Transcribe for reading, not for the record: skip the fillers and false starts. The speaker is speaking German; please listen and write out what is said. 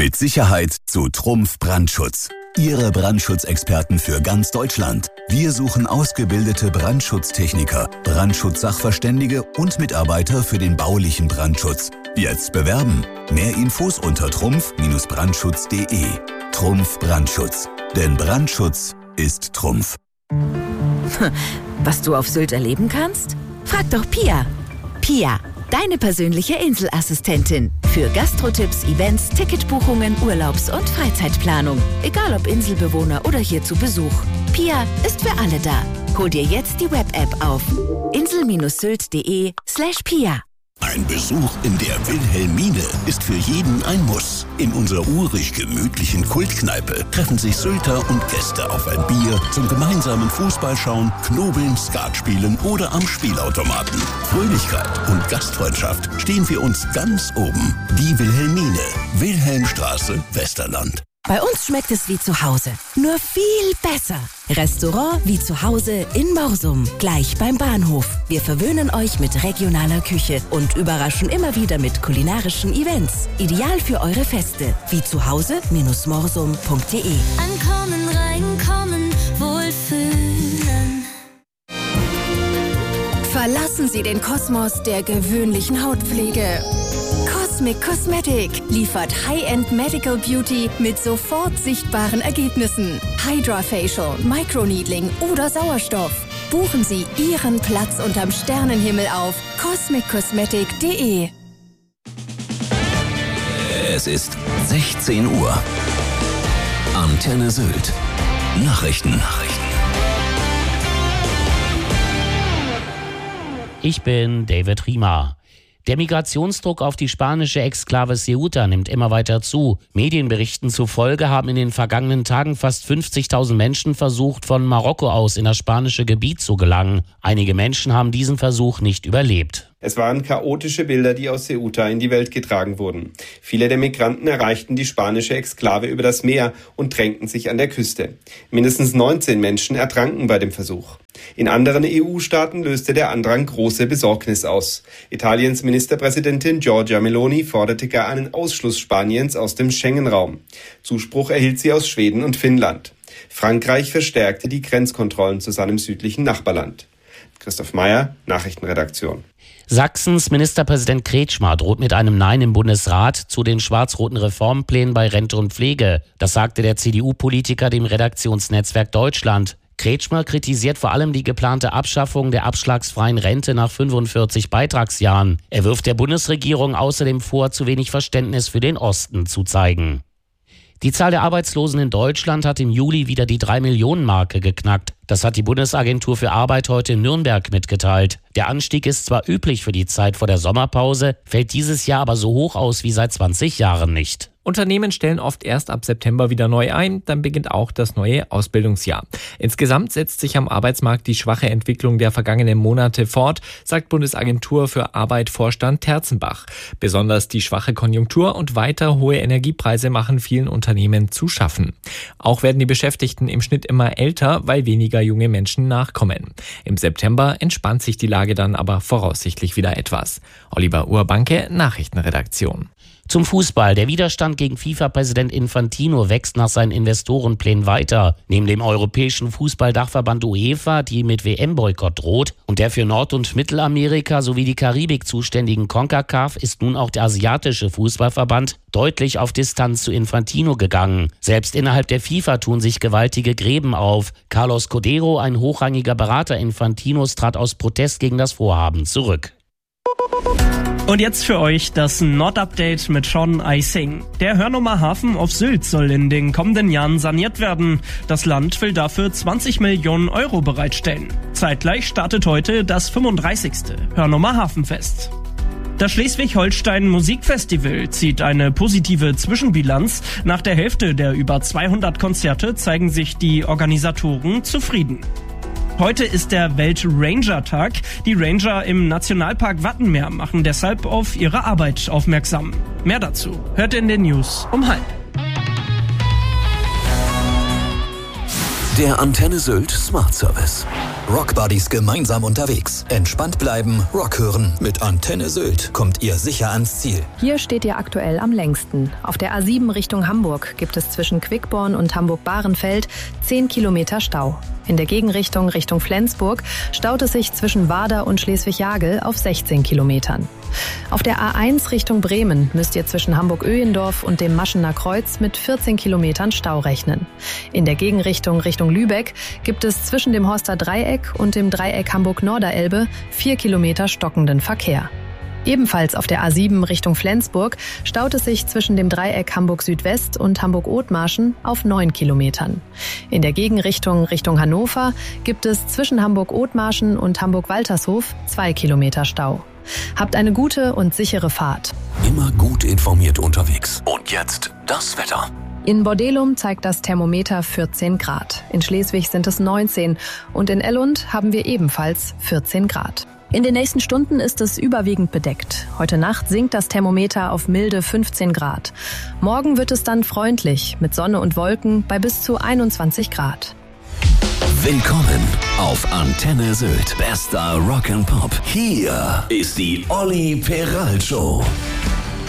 Mit Sicherheit zu Trumpf Brandschutz. Ihre Brandschutzexperten für ganz Deutschland. Wir suchen ausgebildete Brandschutztechniker, Brandschutzsachverständige und Mitarbeiter für den baulichen Brandschutz. Jetzt bewerben. Mehr Infos unter trumpf-brandschutz.de. Trumpf Brandschutz. Denn Brandschutz ist Trumpf. Was du auf Sylt erleben kannst? Frag doch Pia. Pia, deine persönliche Inselassistentin. Für Gastrotipps, Events, Ticketbuchungen, Urlaubs- und Freizeitplanung. Egal ob Inselbewohner oder hier zu Besuch. Pia ist für alle da. Hol dir jetzt die Web-App auf insel-sylt.de/Pia. Ein Besuch in der Wilhelmine ist für jeden ein Muss. In unserer urig gemütlichen Kultkneipe treffen sich Sylter und Gäste auf ein Bier zum gemeinsamen Fußballschauen, Knobeln, Skat spielen oder am Spielautomaten. Fröhlichkeit und Gastfreundschaft stehen für uns ganz oben. Die Wilhelmine, Wilhelmstraße, Westerland. Bei uns schmeckt es wie zu Hause, nur viel besser. Restaurant wie zu Hause in Morsum, gleich beim Bahnhof. Wir verwöhnen euch mit regionaler Küche und überraschen immer wieder mit kulinarischen Events. Ideal für eure Feste, wie zu Hause-morsum.de. Ankommen, reinkommen, wohlfühlen. Verlassen Sie den Kosmos der gewöhnlichen Hautpflege. Cosmic Cosmetic liefert High-End Medical Beauty mit sofort sichtbaren Ergebnissen. Hydra-Facial, Microneedling oder Sauerstoff. Buchen Sie Ihren Platz unterm Sternenhimmel auf cosmiccosmetic.de. Es ist 16 Uhr. Antenne Sylt. Nachrichten. Ich bin David Riemer. Der Migrationsdruck auf die spanische Exklave Ceuta nimmt immer weiter zu. Medienberichten zufolge haben in den vergangenen Tagen fast 50.000 Menschen versucht, von Marokko aus in das spanische Gebiet zu gelangen. Einige Menschen haben diesen Versuch nicht überlebt. Es waren chaotische Bilder, die aus Ceuta in die Welt getragen wurden. Viele der Migranten erreichten die spanische Exklave über das Meer und drängten sich an der Küste. Mindestens 19 Menschen ertranken bei dem Versuch. In anderen EU-Staaten löste der Andrang große Besorgnis aus. Italiens Ministerpräsidentin Giorgia Meloni forderte gar einen Ausschluss Spaniens aus dem Schengen-Raum. Zuspruch erhielt sie aus Schweden und Finnland. Frankreich verstärkte die Grenzkontrollen zu seinem südlichen Nachbarland. Christoph Meyer, Nachrichtenredaktion. Sachsens Ministerpräsident Kretschmer droht mit einem Nein im Bundesrat zu den schwarz-roten Reformplänen bei Rente und Pflege. Das sagte der CDU-Politiker dem Redaktionsnetzwerk Deutschland. Kretschmer kritisiert vor allem die geplante Abschaffung der abschlagsfreien Rente nach 45 Beitragsjahren. Er wirft der Bundesregierung außerdem vor, zu wenig Verständnis für den Osten zu zeigen. Die Zahl der Arbeitslosen in Deutschland hat im Juli wieder die 3-Millionen-Marke geknackt. Das hat die Bundesagentur für Arbeit heute in Nürnberg mitgeteilt. Der Anstieg ist zwar üblich für die Zeit vor der Sommerpause, fällt dieses Jahr aber so hoch aus wie seit 20 Jahren nicht. Unternehmen stellen oft erst ab September wieder neu ein, dann beginnt auch das neue Ausbildungsjahr. Insgesamt setzt sich am Arbeitsmarkt die schwache Entwicklung der vergangenen Monate fort, sagt Bundesagentur für Arbeit-Vorstand Terzenbach. Besonders die schwache Konjunktur und weiter hohe Energiepreise machen vielen Unternehmen zu schaffen. Auch werden die Beschäftigten im Schnitt immer älter, weil weniger junge Menschen nachkommen. Im September entspannt sich die Lage dann aber voraussichtlich wieder etwas. Oliver Urbanke, Nachrichtenredaktion. Zum Fußball. Der Widerstand gegen FIFA-Präsident Infantino wächst nach seinen Investorenplänen weiter. Neben dem europäischen Fußballdachverband UEFA, die mit WM-Boykott droht, und der für Nord- und Mittelamerika sowie die Karibik zuständigen CONCACAF ist nun auch der asiatische Fußballverband deutlich auf Distanz zu Infantino gegangen. Selbst innerhalb der FIFA tun sich gewaltige Gräben auf. Carlos Codero, ein hochrangiger Berater Infantinos, trat aus Protest gegen das Vorhaben zurück. Und jetzt für euch das Nord-Update mit Sean Eising. Der Hörnummer-Hafen auf Sylt soll in den kommenden Jahren saniert werden. Das Land will dafür 20 Millionen Euro bereitstellen. Zeitgleich startet heute das 35. Hörnummer-Hafenfest. Das Schleswig-Holstein Musikfestival zieht eine positive Zwischenbilanz. Nach der Hälfte der über 200 Konzerte zeigen sich die Organisatoren zufrieden. Heute ist der Welt-Ranger-Tag. Die Ranger im Nationalpark Wattenmeer machen deshalb auf ihre Arbeit aufmerksam. Mehr dazu hört in den News um 12:30. Der Antenne Sylt Smart Service. Rockbuddies gemeinsam unterwegs. Entspannt bleiben, Rock hören. Mit Antenne Sylt kommt ihr sicher ans Ziel. Hier steht ihr aktuell am längsten. Auf der A7 Richtung Hamburg gibt es zwischen Quickborn und Hamburg-Bahrenfeld 10 Kilometer Stau. In der Gegenrichtung Richtung Flensburg staut es sich zwischen Warder und Schleswig-Jagel auf 16 Kilometern. Auf der A1 Richtung Bremen müsst ihr zwischen Hamburg-Öhendorf und dem Maschener Kreuz mit 14 Kilometern Stau rechnen. In der Gegenrichtung Richtung Lübeck gibt es zwischen dem Horster Dreieck und dem Dreieck Hamburg-Norderelbe 4 Kilometer stockenden Verkehr. Ebenfalls auf der A7 Richtung Flensburg staut es sich zwischen dem Dreieck Hamburg-Südwest und Hamburg-Othmarschen auf 9 Kilometern. In der Gegenrichtung Richtung Hannover gibt es zwischen Hamburg-Othmarschen und Hamburg-Waltershof 2 Kilometer Stau. Habt eine gute und sichere Fahrt. Immer gut informiert unterwegs. Und jetzt das Wetter. In Bordelum zeigt das Thermometer 14 Grad. In Schleswig sind es 19 und in Ellund haben wir ebenfalls 14 Grad. In den nächsten Stunden ist es überwiegend bedeckt. Heute Nacht sinkt das Thermometer auf milde 15 Grad. Morgen wird es dann freundlich mit Sonne und Wolken bei bis zu 21 Grad. Willkommen auf Antenne Sylt. Bester Rock and Pop. Hier ist die Olli Peral Show.